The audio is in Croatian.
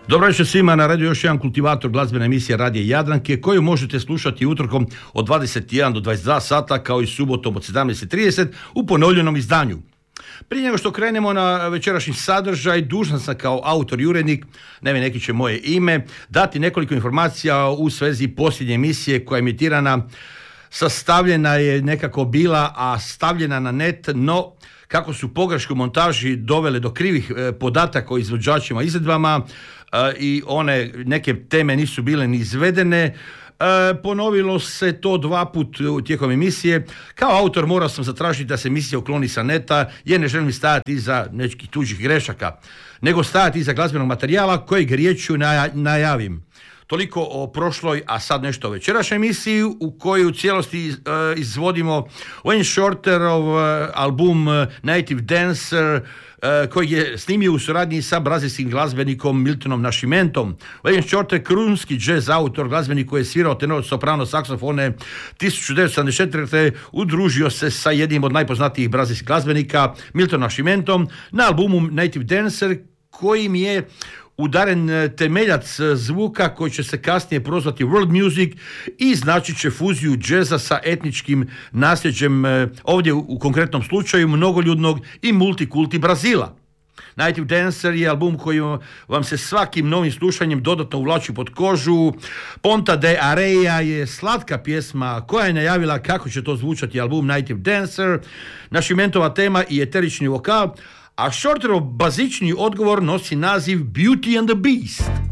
Dobro večer svima, na radiju još jedan kultivator glazbene emisije Radija Jadranke koju možete slušati utorkom od 21 do 22 sata kao i subotom od 17:30 u ponovljenom izdanju. Prije nego što krenemo na večerašnji sadržaj, dužan sam kao autor i urednik, neki će moje ime, dati nekoliko informacija u svezi posljednje emisije koja je emitirana, sastavljena je nekako bila, a stavljena na net, no kako su pogreške u montaži dovele do krivih podataka o izvođačima i izvedbama i one neke teme nisu bile ni izvedene, ponovilo se to 2 puta tijekom emisije. Kao autor morao sam zatražiti da se emisija ukloni sa neta jer ne želim stajati iza nekih tuđih grešaka, nego stajati iza glazbenog materijala kojeg riječju najavim. Toliko o prošloj, a sad nešto o večerašnjoj emisiji u kojoj u cijelosti izvodimo Wayne Shorterov album Native Dancer, koji je snimio u suradnji sa brazilskim glazbenikom Miltonom Nascimentom. Wayne Shorter, krunski jazz autor, glazbenik koji je svirao tenor, soprano, saksofone 1974. udružio se sa jednim od najpoznatijih brazilskih glazbenika Miltonom Nascimentom na albumu Native Dancer, kojim je udaren temeljac zvuka koji će se kasnije prozvati world music i značit će fuziju džeza sa etničkim nasljeđem, ovdje u konkretnom slučaju mnogoljudnog i multikulti Brazila. Native Dancer je album koji vam se svakim novim slušanjem dodatno uvlači pod kožu. Ponta de Areia je slatka pjesma koja je najavila kako će to zvučati album Native Dancer, Nascimentova tema i eterični vokal, a Shorterov bazični odgovor nosi naziv Beauty and the Beast.